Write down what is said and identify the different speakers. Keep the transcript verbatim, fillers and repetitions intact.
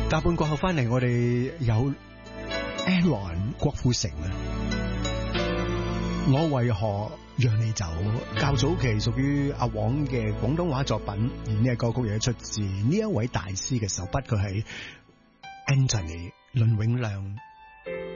Speaker 1: 大半過後翻嚟，我哋有 Aaron 郭富城啊，我為何讓你走？較早期屬於阿黃嘅廣東話作品，而呢個歌曲亦出自呢一位大師嘅手筆，佢係 Anthony 倫永亮。